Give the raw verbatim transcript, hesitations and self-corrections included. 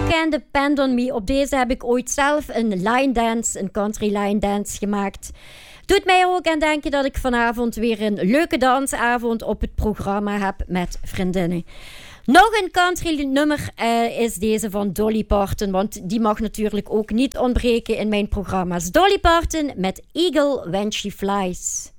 Can Depend on Me. Op deze heb ik ooit zelf een line dance, een country line dance gemaakt. Doet mij ook aan denken dat ik vanavond weer een leuke dansavond op het programma heb met vriendinnen. Nog een country nummer uh, is deze van Dolly Parton, want die mag natuurlijk ook niet ontbreken in mijn programma's. Dolly Parton met Eagle When She Flies.